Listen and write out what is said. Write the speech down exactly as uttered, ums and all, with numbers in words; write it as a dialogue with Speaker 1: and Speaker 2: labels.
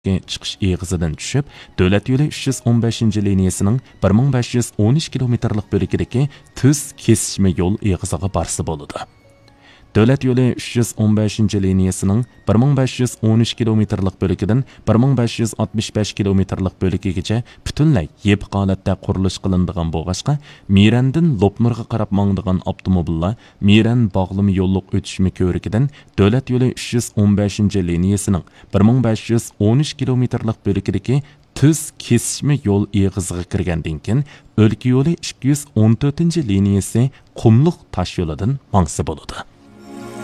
Speaker 1: chiqish eg'izidan tushib, davlat yo'li uch yuz o'n beshinchi liniyasining bir ming besh yuz o'n uch kilometrlik bo'lagidagi tuz kesishma yo'l eg'iziga borsa bo'ladi. Davlat yo'li uch yuz o'n beshinchi liniyasining bir ming besh yuz o'n uch kilometrlik bo'lagidan bir ming besh yuz oltmish besh kilometrlik bo'lagigacha butunlay yepiq holatda qurilish qilinadigan bo'lg'achqa, Mirandan Lopnurga qarab mangdigan avtomobillar Miran bog'limi yo'lliq o'tishma ko'rigidan davlat yo'li uch yuz o'n beshinchi liniyasining bir ming besh yuz o'n uch kilometrlik bo'lagidagi tuz kesishma yo'l eg'iziga kirgandan keyin o'lka yo'li ikki yuz o'n to'rtinchi liniyasi qumliq tosh yo'lidan mangsa bo'ladi.